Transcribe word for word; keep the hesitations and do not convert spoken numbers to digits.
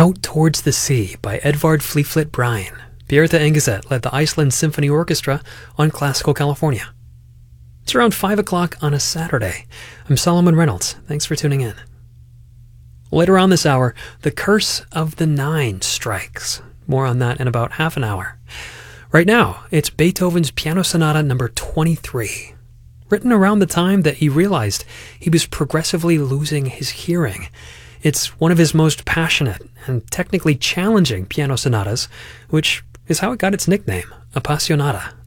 Out Towards the Sea by Edvard Fleeflit Bryan. Beate Engeset led the Iceland Symphony Orchestra on Classical California. It's around five o'clock on a Saturday. I'm Solomon Reynolds. Thanks for tuning in. Later on this hour, The Curse of the Nine strikes. More on that in about half an hour. Right now, it's Beethoven's Piano Sonata number twenty-three. Written around the time that he realized he was progressively losing his hearing. It's one of his most passionate and technically challenging piano sonatas, which is how it got its nickname, Appassionata,